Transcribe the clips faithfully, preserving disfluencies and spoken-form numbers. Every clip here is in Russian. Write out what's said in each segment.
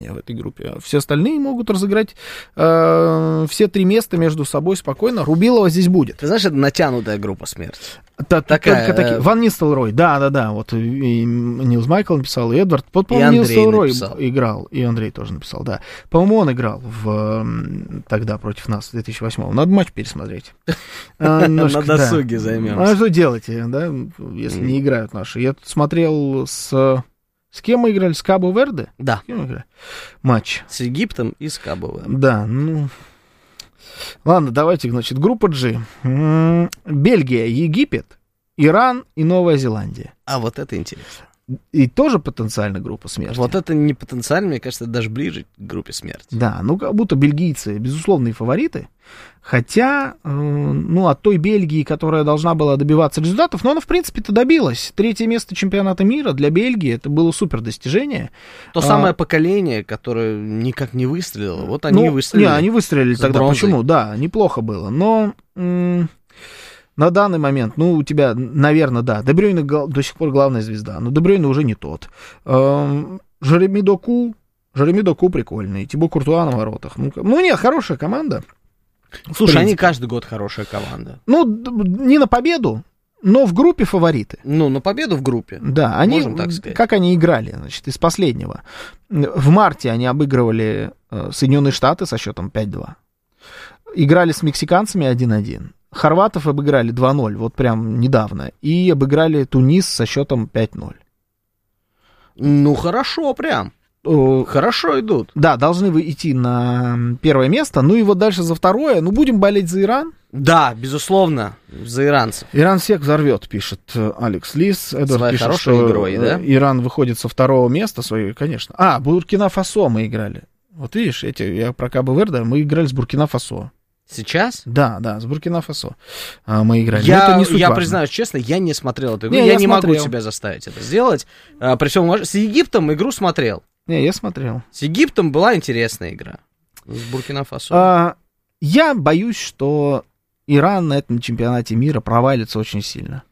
в этой группе. Все остальные могут разыграть э, все три места между собой спокойно. Рубилова здесь будет. Ты знаешь, это натянутая группа смерти. Та, Такая, только такие. э... Ван Нистелрой, да-да-да. Вот и Нилс Майкл написал, и Эдвард. Вот, по-моему, Нистелрой играл, и Андрей тоже написал, да. По-моему, он играл в, тогда против нас в две тысячи восьмом. Надо матч пересмотреть. На досуге займемся. А что делаете, да, если не играют наши? Я тут смотрел с... С кем мы играли? С Кабо-Верде? Да. С кем мы играли? Матч. С Египтом и с Кабо-Верде. Да, ну... Ладно, давайте, значит, группа G. Бельгия, Египет, Иран и Новая Зеландия. А вот это интересно. И тоже потенциально группа смерти. Вот это не потенциально, мне кажется, это даже ближе к группе смерти. Да, ну как будто бельгийцы безусловные фавориты. Хотя, э, ну, от той Бельгии, которая должна была добиваться результатов, но она, в принципе-то, добилась. Третье место чемпионата мира для Бельгии, это было супер достижение. То а, самое поколение, которое никак не выстрелило, вот они ну, выстрелили. Не, они выстрелили тогда, бронзой. Почему? Да, неплохо было, но... М- На данный момент, ну, у тебя, наверное, да, Де Брюйне до сих пор главная звезда, но Де Брюйне уже не тот. Эм, Жереми Доку, Жереми Доку прикольный, Тибо Куртуа на воротах. Ну, ну, нет, хорошая команда. Слушай, они каждый год хорошая команда. Ну, не на победу, но в группе фавориты. Ну, на победу в группе. Да, они, можем так сказать. Как они играли, значит, из последнего. В марте они обыгрывали Соединенные Штаты со счетом пять-два. Играли с мексиканцами один-один. Хорватов обыграли два-ноль, вот прям недавно. И обыграли Тунис со счетом пять-ноль. Ну, хорошо прям. О, хорошо идут. Да, должны вы идти на первое место. Ну и вот дальше за второе. Ну, будем болеть за Иран. Да, безусловно, за иранцев. Иран всех взорвет, пишет Алекс Лис. Эдвард своей пишет, хорошей что игрой, да? Иран выходит со второго места своей, конечно. А, Буркина-Фасо мы играли. Вот видишь, эти, я про Кабо-Верде, мы играли с Буркина-Фасо. Сейчас? Да, да, с Буркина-Фасо а, мы играли. Я, не я признаюсь честно, я не смотрел эту игру. Не, я, я не смотрел. могу себя заставить это сделать. А, при всем с Египтом игру смотрел. Не, я смотрел. С Египтом была интересная игра. С Буркина-Фасо. А, я боюсь, что Иран на этом чемпионате мира провалится очень сильно.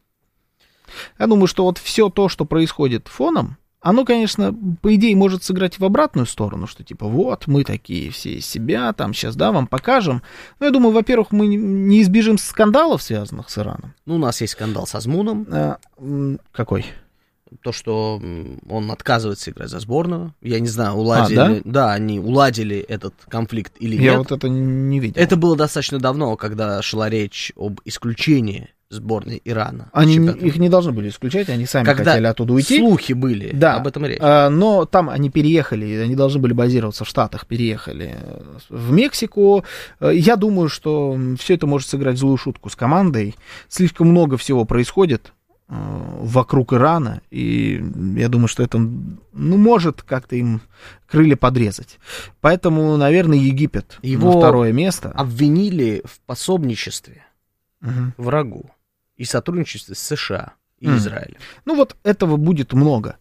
Я думаю, что вот все то, что происходит фоном, оно, конечно, по идее, может сыграть в обратную сторону, что типа вот, мы такие все из себя, там сейчас, да, вам покажем. Но я думаю, во-первых, мы не избежим скандалов, связанных с Ираном. Ну, у нас есть скандал с Азмуном. А, какой? То, что он отказывается играть за сборную. Я не знаю, уладили... А, да? Да, они уладили этот конфликт или я нет. Я вот это не видел. Это было достаточно давно, когда шла речь об исключении сборной Ирана. Они их не должны были исключать, они сами когда хотели оттуда уйти. Слухи были, да, об этом речь. А, но там они переехали, они должны были базироваться в Штатах, переехали в Мексику. Я думаю, что все это может сыграть злую шутку с командой. Слишком много всего происходит вокруг Ирана, и я думаю, что это, ну, может как-то им крылья подрезать. Поэтому, наверное, Египет его на второе место. Обвинили в пособничестве угу. врагу и сотрудничестве с США и mm. Израилем. Ну вот этого будет много.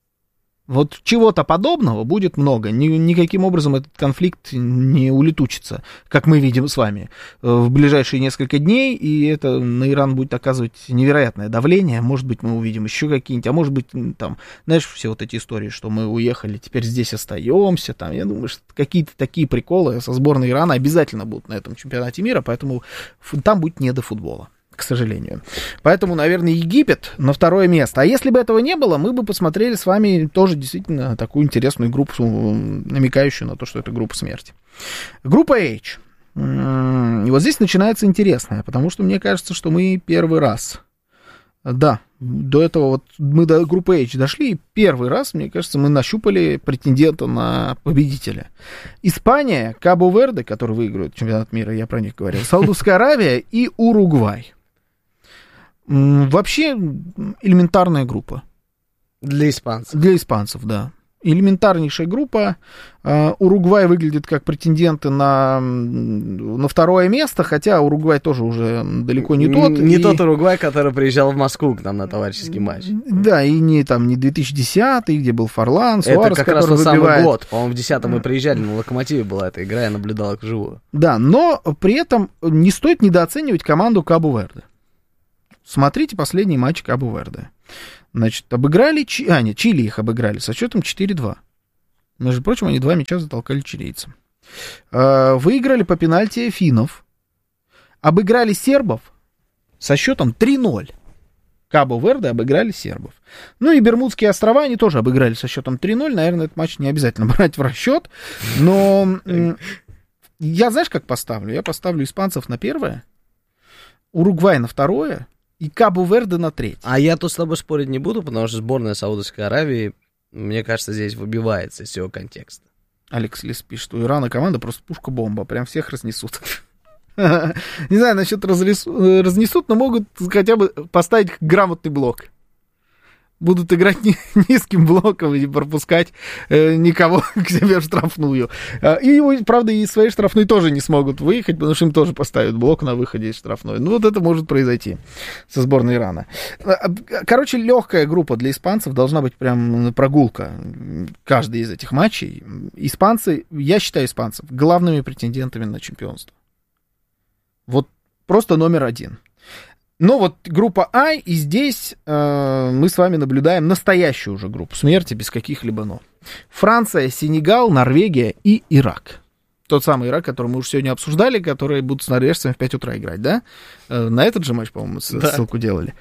Вот чего-то подобного будет много. Ни, никаким образом этот конфликт не улетучится, как мы видим с вами, в ближайшие несколько дней, и это на Иран будет оказывать невероятное давление. Может быть, мы увидим еще какие-нибудь, а может быть, там, знаешь, все вот эти истории, что мы уехали, теперь здесь остаемся, там, я думаю, что какие-то такие приколы со сборной Ирана обязательно будут на этом чемпионате мира, поэтому там будет не до футбола, к сожалению. Поэтому, наверное, Египет на второе место. А если бы этого не было, мы бы посмотрели с вами тоже действительно такую интересную группу, намекающую на то, что это группа смерти. Группа H. И вот здесь начинается интересное, потому что мне кажется, что мы первый раз, да, до этого вот мы до группы H дошли, и первый раз, мне кажется, мы нащупали претендента на победителя. Испания, Кабо-Верде, который выигрывает чемпионат мира, я про них говорил, Саудовская Аравия и Уругвай. Вообще элементарная группа. Для испанцев. Для испанцев, да. Элементарнейшая группа. Уругвай выглядит как претенденты на, на второе место, хотя Уругвай тоже уже далеко не тот. Не и... тот Уругвай, который приезжал в Москву к нам на товарищеский матч. Да, и не, там, не две тысячи десятый, где был Форлан, Это Суарес, как раз тот выбивает... самый год. По-моему, в десятом мы приезжали, на Локомотиве была эта игра, я наблюдал их вживую. Да, но при этом не стоит недооценивать команду Кабо-Верде. Смотрите последний матч Кабо-Верде. Значит, обыграли... А, нет, Чили их обыграли со счетом четыре-два. Между прочим, они два мяча затолкали чилийцам. Выиграли по пенальти финнов. Обыграли сербов со счетом три ноль. Кабо-Верде обыграли сербов. Ну и Бермудские острова они тоже обыграли со счетом три ноль. Наверное, этот матч не обязательно брать в расчет. Но я, знаешь, как поставлю? Я поставлю испанцев на первое, Уругвай на второе и Кабо-Верде на третье. А я тут с тобой спорить не буду, потому что сборная Саудовской Аравии, мне кажется, здесь выбивается из всего контекста. Алекс Лис пишет, у Ирана команда просто пушка-бомба. Прям всех разнесут. Не знаю, насчет разрису, разнесут, но могут хотя бы поставить грамотный блок. Будут играть ни, низким блоком и не пропускать э, никого к себе в штрафную. И, правда, и своей штрафной тоже не смогут выехать, потому что им тоже поставят блок на выходе из штрафной. Ну, вот это может произойти со сборной Ирана. Короче, легкая группа для испанцев должна быть прям прогулка. Каждый из этих матчей. Испанцы, я считаю испанцев главными претендентами на чемпионство. Вот просто номер один. Но вот группа А, и здесь э, мы с вами наблюдаем настоящую уже группу смерти, без каких-либо «но». Франция, Сенегал, Норвегия и Ирак. Тот самый Ирак, который мы уже сегодня обсуждали, которые будут с норвежцами в пять утра играть, да? Э, на этот же матч, по-моему, да. ссылку делали.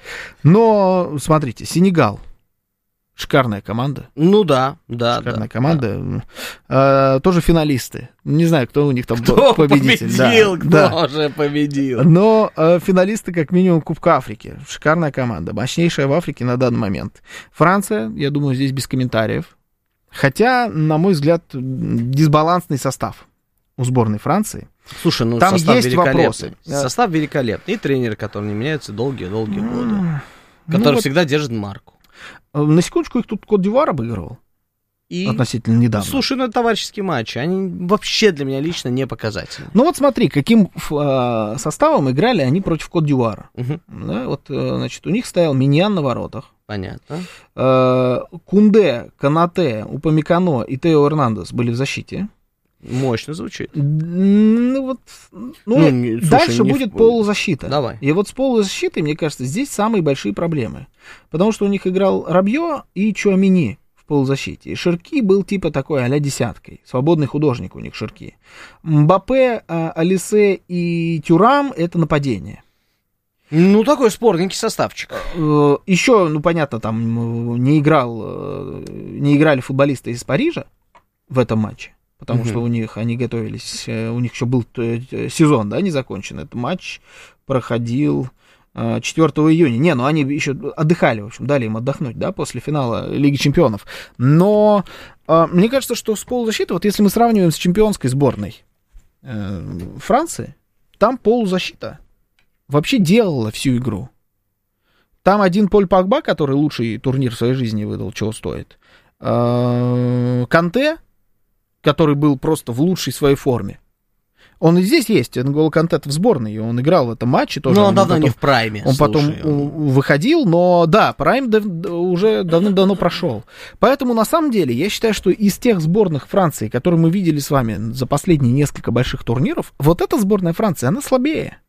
Но, смотрите, Сенегал. Шикарная команда. Ну да, да. Шикарная да, команда. Да. Э, тоже финалисты. Не знаю, кто у них там кто победитель. победил, да, кто да. же победил. Но э, финалисты как минимум Кубка Африки. Шикарная команда. Мощнейшая в Африке на данный момент. Франция, я думаю, здесь без комментариев. Хотя, на мой взгляд, дисбалансный состав у сборной Франции. Слушай, ну там состав есть вопросы. Состав великолепный. И тренеры, которые не меняются долгие-долгие годы. Который ну, вот... всегда держит марку. На секундочку, их тут Кот-д'Ивуар обыгрывал. И... Относительно недавно. Слушай, ну это товарищеские матчи. Они вообще для меня лично не показательны. Ну вот смотри, каким э, составом играли они против Кот-д'Ивуара. Угу. Да, вот, э, значит, у них стоял Миньян на воротах. Понятно. Э, Кунде, Канате, Упамекано и Тео Эрнандес были в защите. Мощно звучит. Ну вот, ну, ну, не, дальше слушай, будет в... полузащита. Давай. И вот с полузащитой, мне кажется, здесь самые большие проблемы. Потому что у них играл Рабьё и Чуамини в полузащите. И Ширки был типа такой а-ля десяткой. Свободный художник у них Ширки. Мбаппе, Алисе и Тюрам — это нападение. Ну, такой спорненький составчик. Еще, ну, понятно, там не играл, не играли футболисты из Парижа в этом матче. Потому uh-huh. что у них они готовились, у них еще был сезон, да, не закончен. Этот матч проходил четвёртого июня. Не, ну они еще отдыхали, в общем, дали им отдохнуть, да, после финала Лиги Чемпионов. Но э, мне кажется, что с полузащиты, вот если мы сравниваем с чемпионской сборной э, Франции, там полузащита вообще делала всю игру. Там один Поль Погба, который лучший турнир в своей жизни выдал, чего стоит. Э, Канте, который был просто в лучшей своей форме. Он и здесь есть, N'Golo Канте в сборной, и он играл в этом матче тоже. Но он, он давно потом, не в прайме. Он слушай, потом он... выходил, но да, прайм дав- уже давным-давно прошел. Поэтому, на самом деле, я считаю, что из тех сборных Франции, которые мы видели с вами за последние несколько больших турниров, вот эта сборная Франции, она слабее.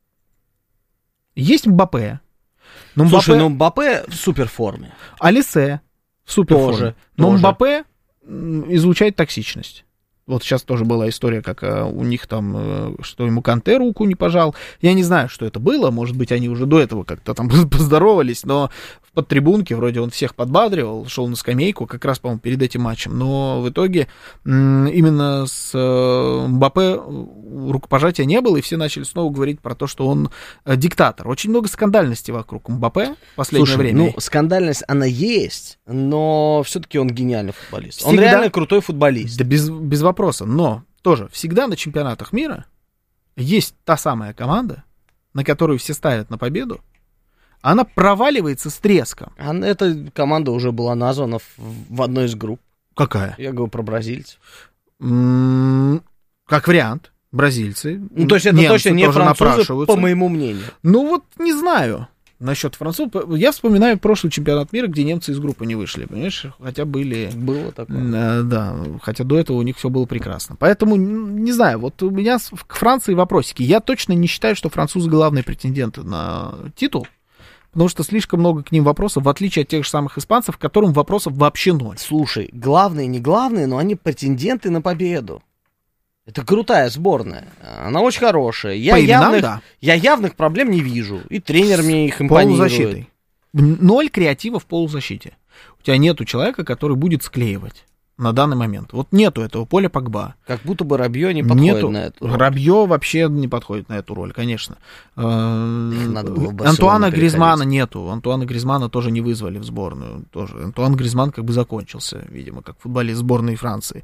Есть Мбаппе. Но Слушай, Мбаппе... ну Мбаппе в суперформе. Алисе в суперформе. Тоже, но тоже. Мбаппе излучает токсичность. Вот сейчас тоже была история, как а, у них там, что ему Канте руку не пожал. Я не знаю, что это было. Может быть, они уже до этого как-то там поздоровались, но в подтрибунке вроде он всех подбадривал, шел на скамейку, как раз, по-моему, перед этим матчем. Но в итоге м- именно с э, Мбаппе рукопожатия не было, и все начали снова говорить про то, что он э, диктатор. Очень много скандальности вокруг Мбаппе в последнее Слушай, время. ну, скандальность, она есть, но все-таки он гениальный футболист. Всегда... Он реально крутой футболист. Да без, без вопроса. Но тоже всегда на чемпионатах мира есть та самая команда, на которую все ставят на победу, она проваливается с треском. А эта команда уже была названа в, в одной из групп. Какая? Я говорю про бразильцев. М-м- как вариант, бразильцы. Ну, то есть это точно не французы, по моему мнению. Ну вот не знаю насчет французов. Я вспоминаю прошлый чемпионат мира, где немцы из группы не вышли, понимаешь? Хотя были... Было такое. Э, да, хотя до этого у них все было прекрасно. Поэтому, не знаю, вот у меня к Франции вопросики. Я точно не считаю, что французы главные претенденты на титул. потому что слишком много к ним вопросов, в отличие от тех же самых испанцев, к которым вопросов вообще ноль. Слушай, главные не главные, но они претенденты на победу. Это крутая сборная, она очень хорошая. Я, По именам, явных, да. я явных проблем не вижу, и тренер мне их импонирует. Полузащитой. Ноль креатива в полузащите. У тебя нету человека, который будет склеивать на данный момент. Вот нету этого Поля Погба. Как будто бы Рабье не подходит нету. на эту роль. Рабье вообще не подходит на эту роль, конечно. Надо было в Антуана Гризмана нету. Антуана Гризмана тоже не вызвали в сборную. Тоже. Антуан Гризман как бы закончился, видимо, как футболист сборной Франции.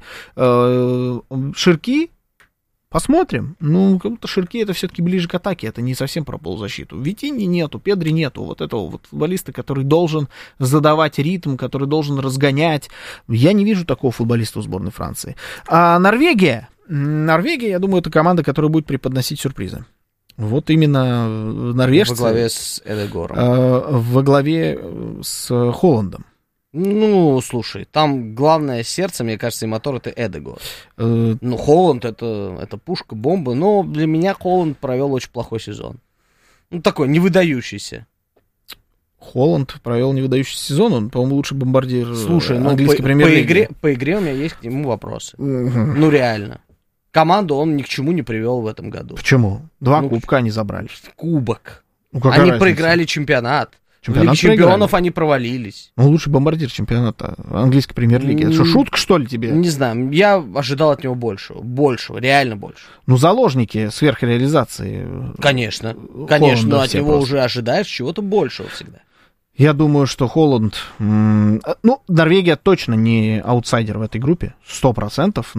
Ширки. Посмотрим. Ну, как будто Ширки это все-таки ближе к атаке. Это не совсем про полузащиту. Витини нету, Педри нету. Вот этого вот футболиста, который должен задавать ритм, который должен разгонять. Я не вижу такого футболиста у сборной Франции. А Норвегия? Норвегия, я думаю, это команда, которая будет преподносить сюрпризы. Вот именно норвежцы. Во главе с Эдегором. Э, во главе с Холландом. Ну, слушай, там главное сердце, мне кажется, и мотор — это Эдегор. Э... Ну, Холланд — это, это пушка, бомба, но для меня Холланд провел очень плохой сезон. Ну, такой, невыдающийся. Холланд провел невыдающийся сезон, он, по-моему, лучший бомбардир Слушай, ну, английской по, премьер-лиги. По игре, по игре у меня есть к нему вопросы. Uh-huh. Ну, реально. Команду он ни к чему не привел в этом году. Почему? Два ну, кубка они забрали. Кубок. Ну, они разница? Проиграли чемпионат. Чемпионат в Лиге чемпионов проиграли. Они провалились. Ну, лучший бомбардир чемпионата английской премьер-лиги. Это что, шутка, что ли, тебе? Не знаю, я ожидал от него большего. Большего, реально большего. Ну, заложники сверхреализации. Конечно, конечно, но от него просто. уже ожидаешь чего-то большего всегда. Я думаю, что Холланд... М- ну, Норвегия точно не аутсайдер в этой группе, сто процентов,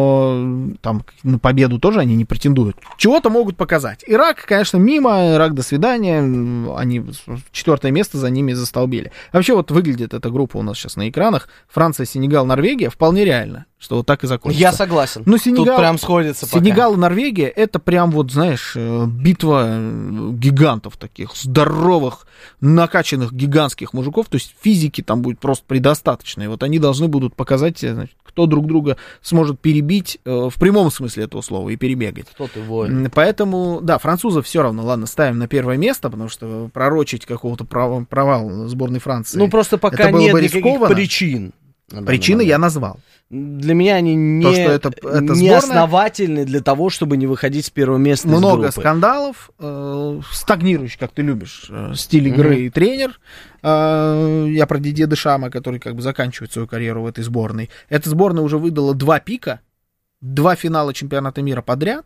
но там на победу тоже они не претендуют. Чего-то могут показать. Ирак, конечно, мимо, Ирак до свидания, они четвертое место за ними застолбили. Вообще вот выглядит эта группа у нас сейчас на экранах. Франция, Сенегал, Норвегия, вполне реально, что вот так и закончится. Я согласен. Но Сенегал, тут прям сходится пока. Сенегал и Норвегия, это прям вот, знаешь, битва гигантов таких, здоровых, накачанных гигантских мужиков, то есть физики там будет просто предостаточно. И вот они должны будут показать, значит, кто друг друга сможет перебить э, в прямом смысле этого слова и перебегать. Кто ты, воин. Поэтому, да, французов все равно, ладно, ставим на первое место, потому что пророчить какого-то пров- провала сборной Франции. Ну, просто пока нет никаких рискованно. причин. Причины я назвал. Для меня они не, То, что это, это не сборная... основательны для того, чтобы не выходить с первого места из группы. Много скандалов, э, стагнирующий, как ты любишь, э, стиль игры mm-hmm. и тренер. Э, я про Дидье Дешама, который как бы заканчивает свою карьеру в этой сборной. Эта сборная уже выдала два пика, два финала чемпионата мира подряд.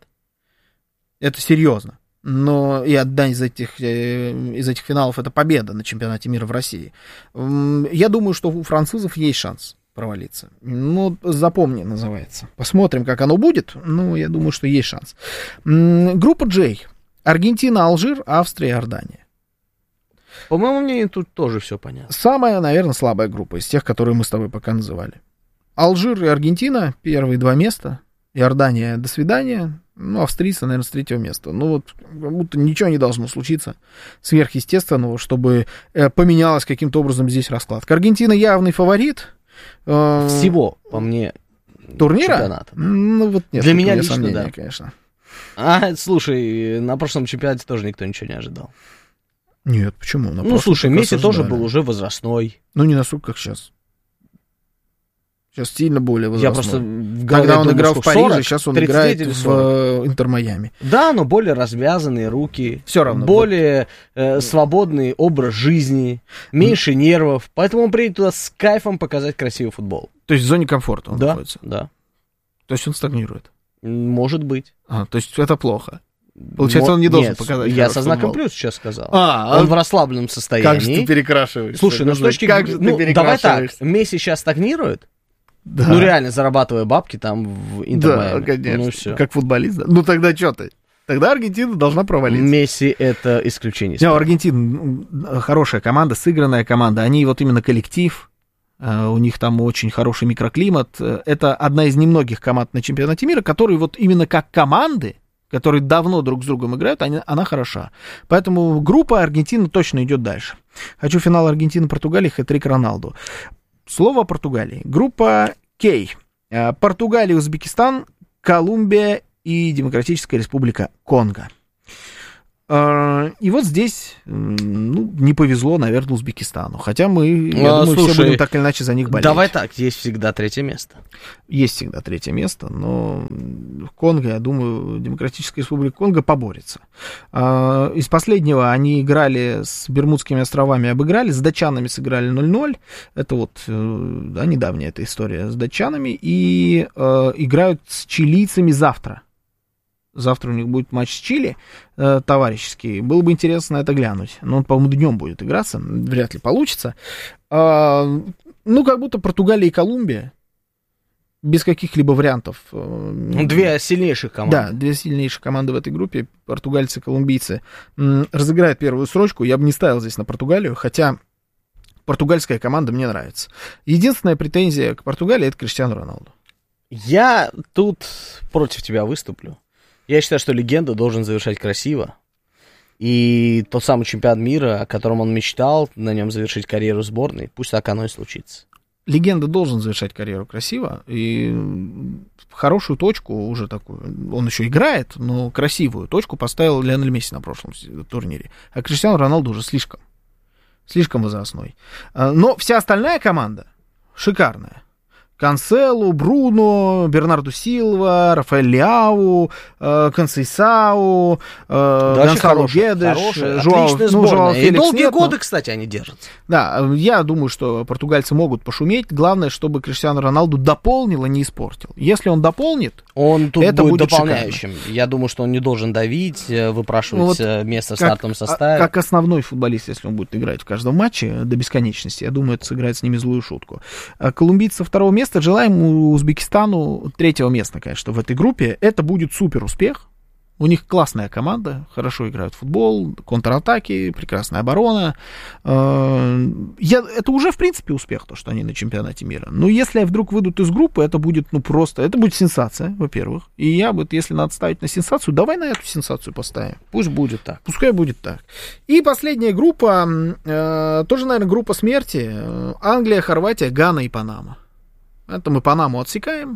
Это серьезно. Но и одна из этих, э, из этих финалов — это победа на чемпионате мира в России. Э, я думаю, что у французов есть шанс провалиться. Ну, запомни, называется. Посмотрим, как оно будет. Ну, я думаю, что есть шанс. Группа J. Аргентина, Алжир, Австрия, Иордания. По моему мнению, тут тоже все понятно. Самая, наверное, слабая группа из тех, которые мы с тобой пока называли. Алжир и Аргентина, первые два места. Иордания, до свидания. Ну, австрийцы, наверное, с третьего места. Ну, вот, как будто ничего не должно случиться сверхъестественного, чтобы э, поменялась каким-то образом здесь раскладка. Аргентина явный фаворит. Всего, по мне, турнира? Чемпионата. Ну, вот нет, для меня лично, сомнения, да. конечно. А, слушай, на прошлом чемпионате тоже никто ничего не ожидал. Нет, почему? На ну, слушай, Месси тоже был уже возрастной. Ну, не настолько, как сейчас. Сейчас сильно более возрастной. Я просто в голове Когда он думаю, играл в Париже, сорок, сейчас он играет в Интер-Майами. Да, но более развязанные руки. Все равно. Более вот. э, свободный образ жизни, меньше mm. нервов. Поэтому он приедет туда с кайфом показать красивый футбол. То есть в зоне комфорта он да, находится? Да. То есть он стагнирует? Может быть. А, то есть это плохо? Получается, Мо... он не должен Нет, показать. Я со знаком футбол. плюс сейчас сказал. А, он а... в расслабленном состоянии. Как же ты перекрашиваешь? Слушай, ну с точки как же ну, ты давай так, Месси сейчас стагнирует. Да. Ну, реально, зарабатывая бабки там в Интер-Майами. Да, конечно. Ну, все. Как футболист. Да. Ну, тогда что ты? Тогда Аргентина должна провалиться. Месси — это исключение. Не, у Аргентины хорошая команда, сыгранная команда. Они вот именно коллектив. У них там очень хороший микроклимат. Это одна из немногих команд на чемпионате мира, которые вот именно как команды, которые давно друг с другом играют, они, она хороша. Поэтому группа Аргентины точно идет дальше. Хочу финал Аргентины-Португалии, хэт-трик Роналду. Слово о Португалии. Группа К. Португалия, Узбекистан, Колумбия и Демократическая Республика Конго. И вот здесь, ну, не повезло, наверное, Узбекистану. Хотя мы, я а, думаю, слушай, все будем так или иначе за них болеть. Давай так, есть всегда третье место. Есть всегда третье место, но Конго, я думаю, Демократическая Республика Конго поборется. Из последнего они играли с Бермудскими островами, обыграли, с датчанами сыграли ноль ноль. Это вот, да, недавняя эта история с датчанами. И э, играют с чилийцами завтра. Завтра у них будет матч с Чили, э, товарищеский. Было бы интересно это глянуть. Но он, по-моему, днем будет играться. Вряд ли получится. А, ну, как будто Португалия и Колумбия. Без каких-либо вариантов. Две сильнейших команды. Да, две сильнейших команды в этой группе. Португальцы, колумбийцы. Разыграют первую строчку. Я бы не ставил здесь на Португалию. Хотя португальская команда мне нравится. Единственная претензия к Португалии — это Криштиану Роналду. Я тут против тебя выступлю. Я считаю, что легенда должен завершать красиво. И тот самый чемпионат мира, о котором он мечтал, на нем завершить карьеру сборной, пусть так оно и случится. Легенда должен завершать карьеру красиво. И хорошую точку уже такую, он еще играет, но красивую точку поставил Лионель Месси на прошлом турнире. А Криштиану Роналду уже слишком. Слишком возрастной. Но вся остальная команда шикарная. Канселу, Бруно, Бернарду Силва, Рафаэль Лиау, э, Консейсау, э, да, Гонсало Гедеш, Жуау, ну, Жуау Феликс. И долгие нет, годы, но... кстати, они держатся. Да, я думаю, что португальцы могут пошуметь. Главное, чтобы Криштиану Роналду дополнил, а не испортил. Если он дополнит, он тут это будет, будет дополняющим. шикарно. Я думаю, что он не должен давить, выпрашивать ну, вот место в как, стартовом составе. Как основной футболист, если он будет играть в каждом матче до бесконечности, я думаю, это сыграет с ними злую шутку. Колумбийцы со второго места, желаем Узбекистану третьего места, конечно, в этой группе. Это будет супер успех. У них классная команда, хорошо играют в футбол, контратаки, прекрасная оборона. Я, это уже, в принципе, успех, то, что они на чемпионате мира. Но если вдруг выйдут из группы, это будет, ну, просто, это будет сенсация, во-первых. И я бы, если надо ставить на сенсацию, давай на эту сенсацию поставим. Пусть будет так. Пускай будет так. И последняя группа, э, тоже, наверное, группа смерти. Англия, Хорватия, Гана и Панама. Это мы Панаму отсекаем.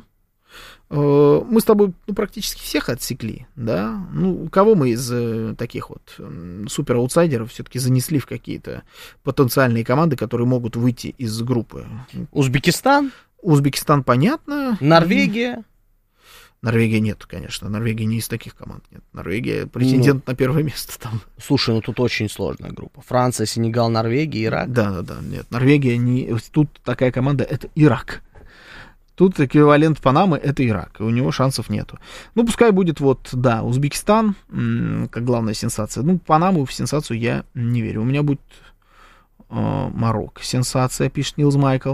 Мы с тобой, ну, практически всех отсекли, да. Ну, кого мы из э, таких вот э, супер-аутсайдеров все-таки занесли в какие-то потенциальные команды, которые могут выйти из группы? Узбекистан? Узбекистан, понятно. Норвегия? Норвегия нет, конечно. Норвегия не из таких команд. Нет. Норвегия претендент ну, на первое место там. Слушай, ну тут очень сложная группа. Франция, Сенегал, Норвегия, Ирак. Да-да-да, нет. Норвегия не... Тут такая команда, это Ирак. Тут эквивалент Панамы — это Ирак, и у него шансов нету. Ну, пускай будет вот, да, Узбекистан, м- как главная сенсация. Ну, Панаму в сенсацию я не верю. У меня будет э, Марокко. Сенсация, пишет Нилс Майкл.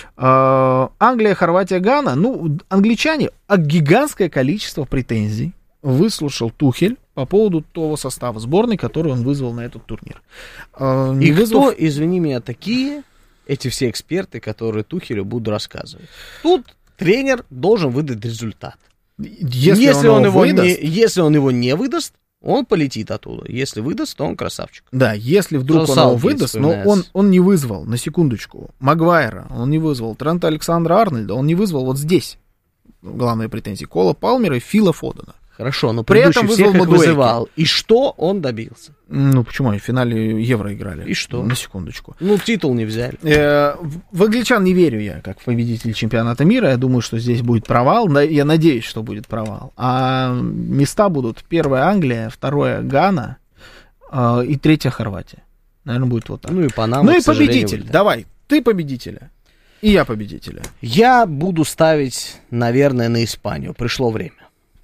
Э, Англия, Хорватия, Гана. Ну, англичане, а гигантское количество претензий выслушал Тухель по поводу того состава сборной, который он вызвал на этот турнир. Э, и вызвав... кто, извини меня, такие... Эти все эксперты, которые Тухелю будут рассказывать. Тут тренер должен выдать результат. Если, если, он, он, его его не, если он его не выдаст, он полетит оттуда. Если выдаст, то он красавчик. Да, если вдруг он его выдаст, но он, он не вызвал, на секундочку, Магуайра, он не вызвал, Трента Александра-Арнольда, он не вызвал вот здесь. Главные претензии Кола Палмера и Фила Фодена. Хорошо, но при этом всех их вызывал. И что он добился? Ну, почему? Они в финале Евро играли. И что? На секундочку. Ну, титул не взяли. Э, в англичан не верю я, как в победитель чемпионата мира. Я думаю, что здесь будет провал. Я надеюсь, что будет провал. А места будут: первая Англия, вторая Гана э, и третья Хорватия. Наверное, будет вот так. Ну и Панама, Ну и победитель. Давай, ты победителя. И я победителя. Я буду ставить, наверное, на Испанию. Пришло время.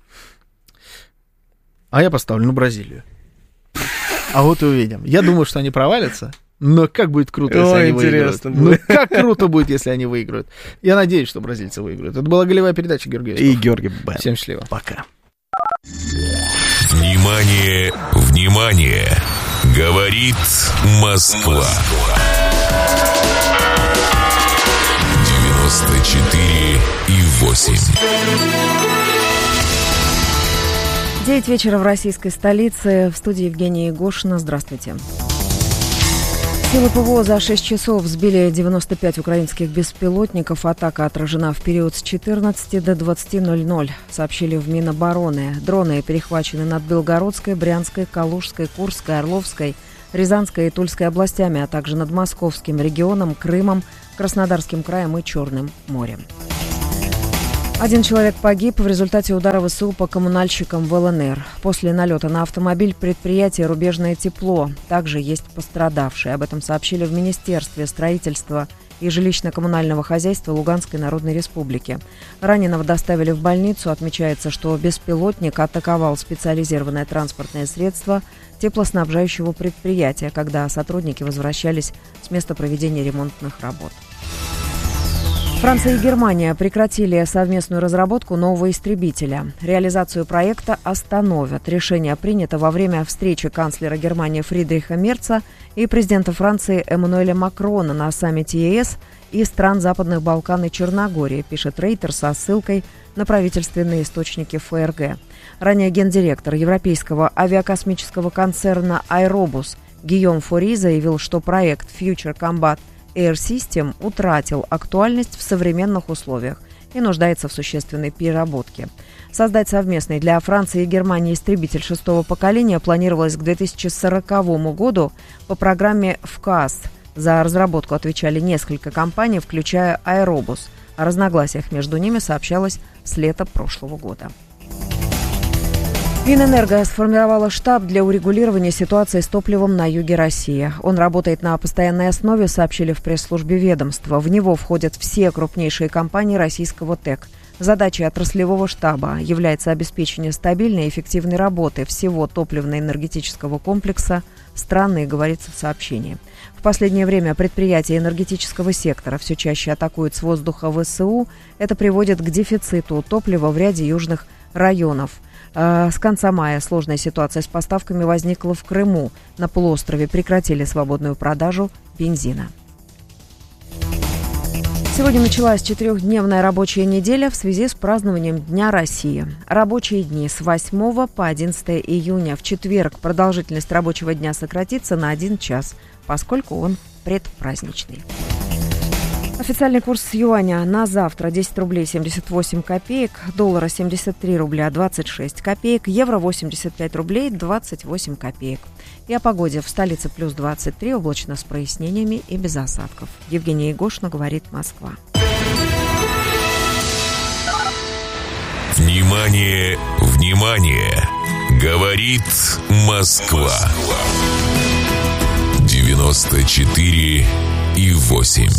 А я поставлю на Бразилию. А вот и увидим. Я думаю, что они провалятся, но как будет круто, если Ой, они выиграют. Будет. Ну, как круто будет, если они выиграют. Я надеюсь, что бразильцы выиграют. Это была голевая передача Георгия И Георгий Бен. Всем счастливо. Пока. Внимание, внимание. Говорит Москва. девяносто четыре и восемь. девять вечера в российской столице. В студии Евгения Егошина. Здравствуйте. Силы ПВО за шесть часов сбили девяносто пять украинских беспилотников. Атака отражена в период с четырнадцати до двадцати ноль-ноль, сообщили в Минобороны. Дроны перехвачены над Белгородской, Брянской, Калужской, Курской, Орловской, Рязанской и Тульской областями, а также над Московским регионом, Крымом, Краснодарским краем и Черным морем. Один человек погиб в результате удара ВСУ по коммунальщикам в ЛНР. После налета на автомобиль предприятия «Рубежное тепло». Также есть пострадавшие. Об этом сообщили в Министерстве строительства и жилищно-коммунального хозяйства Луганской Народной Республики. Раненого доставили в больницу. Отмечается, что беспилотник атаковал специализированное транспортное средство теплоснабжающего предприятия, когда сотрудники возвращались с места проведения ремонтных работ. Франция и Германия прекратили совместную разработку нового истребителя. Реализацию проекта остановят. Решение принято во время встречи канцлера Германии Фридриха Мерца и президента Франции Эммануэля Макрона на саммите ЕС и стран Западных Балкан и Черногории, пишет Рейтер со ссылкой на правительственные источники ФРГ. Ранее гендиректор европейского авиакосмического концерна «Аэробус» Гийом Фори заявил, что проект Future Combat Air System утратил актуальность в современных условиях и нуждается в существенной переработке. Создать совместный для Франции и Германии истребитель шестого поколения планировалось к две тысячи сороковому году по программе ФКАС. За разработку отвечали несколько компаний, включая Аэробус. О разногласиях между ними сообщалось с лета прошлого года. Минэнерго сформировала штаб для урегулирования ситуации с топливом на юге России. Он работает на постоянной основе, сообщили в пресс-службе ведомства. В него входят все крупнейшие компании российского ТЭК. Задачей отраслевого штаба является обеспечение стабильной и эффективной работы всего топливно-энергетического комплекса страны, говорится в сообщении. В последнее время предприятия энергетического сектора все чаще атакуют с воздуха ВСУ. Это приводит к дефициту топлива в ряде южных районов. С конца мая сложная ситуация с поставками возникла в Крыму. На полуострове прекратили свободную продажу бензина. Сегодня началась четырехдневная рабочая неделя в связи с празднованием Дня России. Рабочие дни с восьмого по одиннадцатое июня. В четверг продолжительность рабочего дня сократится на один час, поскольку он предпраздничный. Официальный курс юаня на завтра десять рублей семьдесят восемь копеек, доллара семьдесят три рубля двадцать шесть копеек, евро восемьдесят пять рублей двадцать восемь копеек. И о погоде. В столице плюс двадцать три, облачно с прояснениями и без осадков. Евгения Егошина, говорит Москва. Внимание, внимание! Говорит Москва. девяносто четыре и восемь.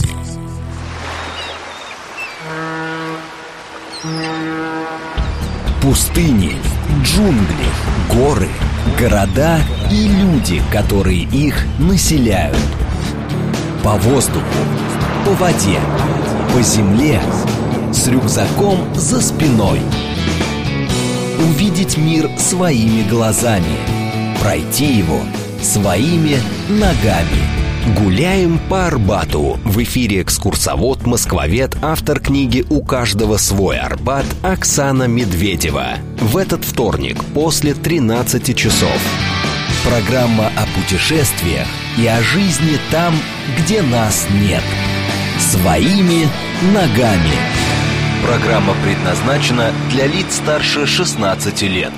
Пустыни, джунгли, горы, города и люди, которые их населяют. По воздуху, по воде, по земле, с рюкзаком за спиной. Увидеть мир своими глазами, пройти его своими ногами. Гуляем по Арбату. В эфире экскурсовод-москвовед, автор книги «У каждого свой Арбат» Оксана Медведева. В этот вторник после тринадцати часов. Программа о путешествиях и о жизни там, где нас нет. Своими ногами. Программа предназначена для лиц старше шестнадцати лет.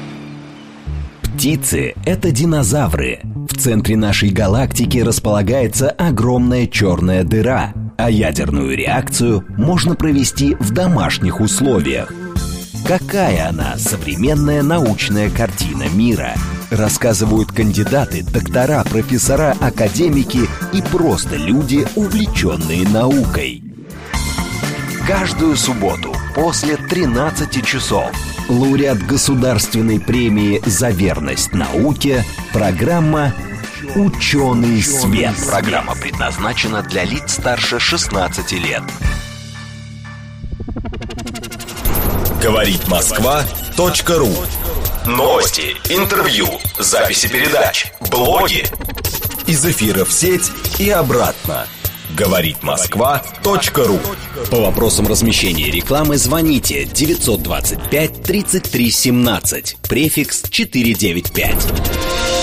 Птицы – это динозавры. В центре нашей галактики располагается огромная черная дыра, а ядерную реакцию можно провести в домашних условиях. Какая она, современная научная картина мира? Рассказывают кандидаты, доктора, профессора, академики и просто люди, увлеченные наукой. Каждую субботу после тринадцати часов лауреат государственной премии за верность науке, программа «Ученый свет». Программа предназначена для лиц старше шестнадцати лет. Говорит Москва точка ру. Новости, интервью, записи передач, блоги. Из эфира в сеть и обратно. Говорит Москва точка ру. По вопросам размещения рекламы звоните девятьсот двадцать пять тридцать три семнадцать, префикс четыреста девяносто пять.